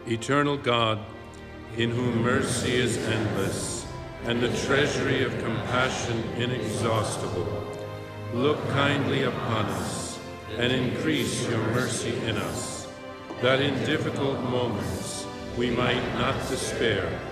Eternal God, in whom mercy is endless and the treasury of compassion inexhaustible, look kindly upon us and increase your mercy in us, that in difficult moments we might not despair,